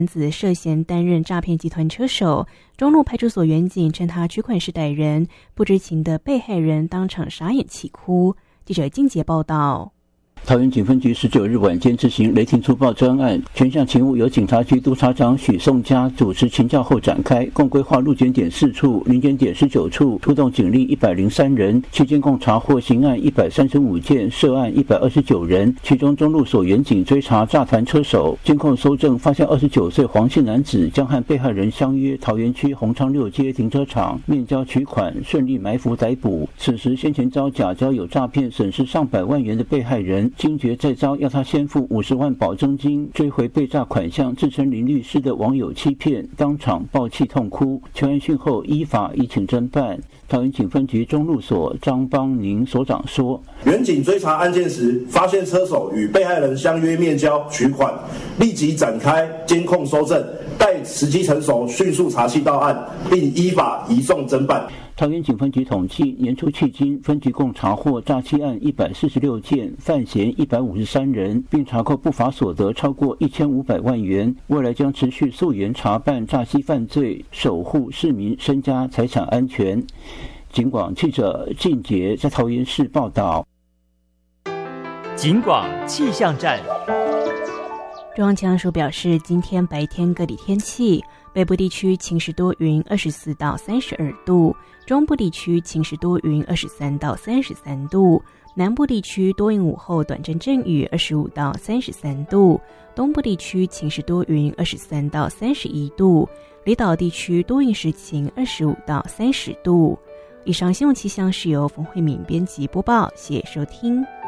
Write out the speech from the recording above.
子涉嫌担任诈骗集团车手，中路派出所员警称他取款时逮人，不知情的被害人当场傻眼气哭。记者金杰报道。 桃园警分局19日晚间执行雷霆粗暴专案，全项勤务由警察局督察长许颂嘉主持勤教后展开，共规划路检点4处、临检点19处，出动警力103人，期间共查获刑案135件，涉案129人。其中中路所员警追查诈团车手，监控搜证发现29岁黄姓男子将和被害人相约桃园区宏昌6街停车场面交取款，顺利埋伏逮捕。此时先前遭假交友诈骗损失上百万元的被害人，惊觉再遭要他先付50万保证金追回被诈款项，自称林律师的网友欺骗，当场爆气痛哭。求案讯后依法移请侦办。桃园警分局中路所张邦宁所长说， 员警追查案件时，发现车手与被害人相约面交取款，立即展开监控搜证，待时机成熟，迅速查缉到案，并依法移送侦办。 桃园警分局统计，年初迄今，分局共查获诈欺案146件，犯嫌153人，并查扣不法所得超过1500万元。未来将持续溯源查办诈欺犯罪，守护市民身家财产安全。警广记者靳杰在桃园市报道。 警广气象站。 中央气象署表示，今天白天各地天气，北部地区晴时多云，24到32度；中部地区晴时多云，23到33度；南部地区多云午后短暂阵雨，25到33度；东部地区晴时多云，23到31度；离岛地区多云时晴，25到30度。以上新闻气象是由冯慧敏编辑播报，谢谢收听。